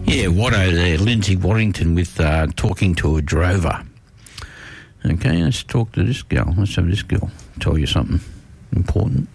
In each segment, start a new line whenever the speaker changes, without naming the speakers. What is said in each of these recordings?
Yeah, Watto there, Lindsay Waddington with Talking to a Drover. Okay, let's talk to this girl. Let's have this girl tell you something important.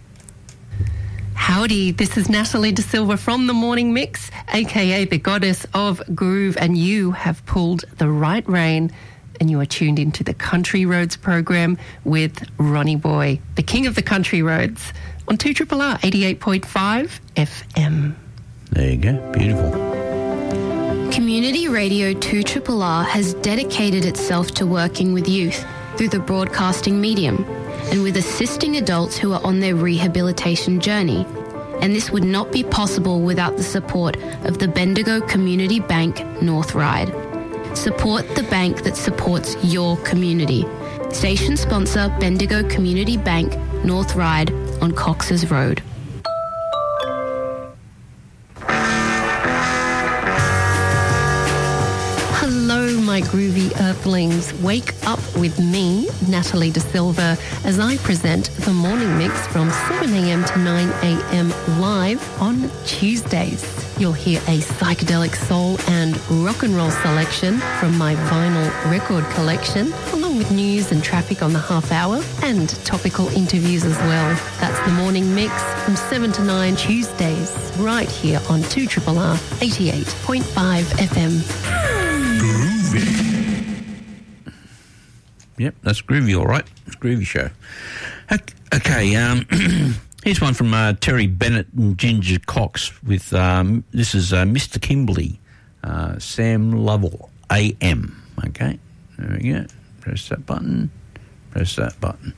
Howdy, this is Natalie De Silva from The Morning Mix, aka the goddess of groove, and you have pulled the right rein and you are tuned into the Country Roads program with Ronnie Boy, the king of the country roads, on 2RRR 88.5 FM.
There you go, beautiful.
Community Radio 2RRR has dedicated itself to working with youth through the broadcasting medium and with assisting adults who are on their rehabilitation journey. And this would not be possible without the support of the Bendigo Community Bank North Ryde. Support the bank that supports your community. Station sponsor Bendigo Community Bank North Ryde on Cox's Road.
My groovy earthlings, wake up with me, Natalie De Silva, as I present the morning mix from 7 a.m. to 9 a.m. live on Tuesdays. You'll hear a psychedelic soul and rock and roll selection from my vinyl record collection, along with news and traffic on the half hour and topical interviews as well. That's the morning mix from 7 to 9 Tuesdays, right here on 2RRR 88.5 FM.
Yep, that's groovy, all right. It's a groovy show. Okay, here's one from Terry Bennett and Ginger Cox with, this is Mr. Kimberley, Sam Lovell, AM. Okay, there we go. Press that button. Press that button.